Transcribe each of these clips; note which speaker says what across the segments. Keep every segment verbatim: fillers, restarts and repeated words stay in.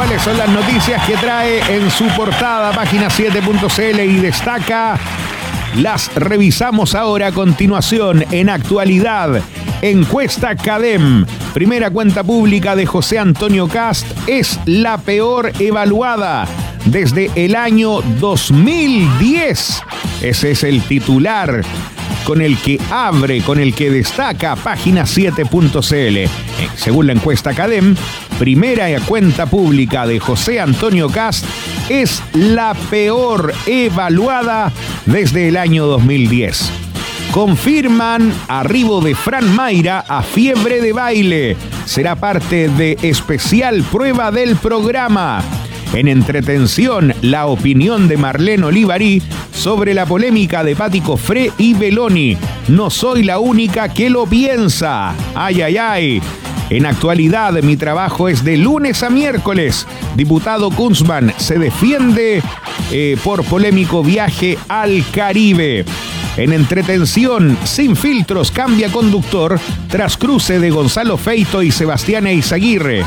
Speaker 1: ¿Cuáles son las noticias que trae en su portada página siete punto c l y destaca? Las revisamos ahora a continuación en actualidad. Encuesta Cadem. Primera cuenta pública de José Antonio Kast es la peor evaluada desde el año dos mil diez. Ese es el titular con el que abre, con el que destaca página siete punto c l. Según la encuesta Cadem, primera cuenta pública de José Antonio Kast es la peor evaluada desde el año dos mil diez. Confirman arribo de Fran Mayra a Fiebre de Baile. Será parte de especial prueba del programa. En entretención, la opinión de Marlene Olivarí sobre la polémica de Patti Cofré y Beloni. No soy la única que lo piensa. Ay, ay, ay. En actualidad, mi trabajo es de lunes a miércoles. Diputado Kunzman se defiende eh, por polémico viaje al Caribe. En entretención, Sin Filtros cambia conductor tras cruce de Gonzalo Feito y Sebastián Eizaguirre.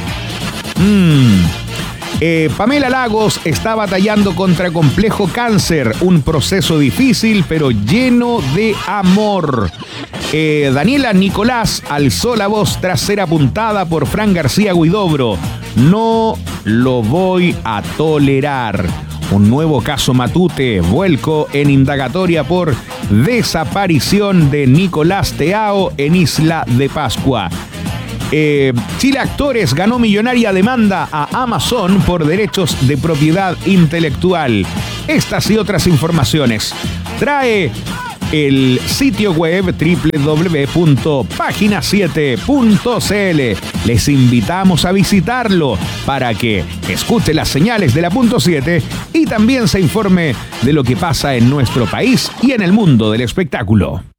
Speaker 1: Mmm... Eh, Pamela Lagos está batallando contra complejo cáncer, un proceso difícil pero lleno de amor. Eh, Daniela Nicolás alzó la voz tras ser apuntada por Fran García Huidobro. No lo voy a tolerar. Un nuevo caso Matute, vuelco en indagatoria por desaparición de Nicolás Teao en Isla de Pascua. Eh, Chile Actores ganó millonaria demanda a Amazon por derechos de propiedad intelectual. Estas y otras informaciones trae el sitio web doble u doble u doble u punto página siete punto c l. Les invitamos a visitarlo para que escuche las señales de la punto siete y también se informe de lo que pasa en nuestro país y en el mundo del espectáculo.